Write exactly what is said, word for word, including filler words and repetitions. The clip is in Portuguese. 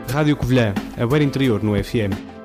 Rádio Covilhã, a Beira Interior no F M.